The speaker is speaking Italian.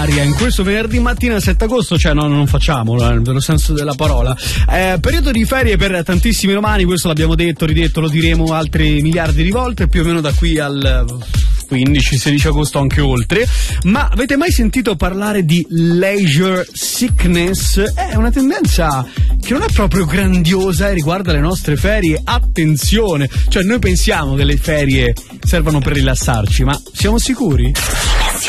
In questo venerdì mattina 7 agosto, cioè no, non facciamolo nel vero senso della parola. Periodo di ferie per tantissimi romani, questo l'abbiamo detto, ridetto, lo diremo altre miliardi di volte, più o meno da qui al 15-16 agosto, anche oltre. Ma avete mai sentito parlare di leisure sickness? È una tendenza che non è proprio grandiosa e riguarda le nostre ferie. Attenzione, cioè noi pensiamo che le ferie servano per rilassarci, ma siamo sicuri?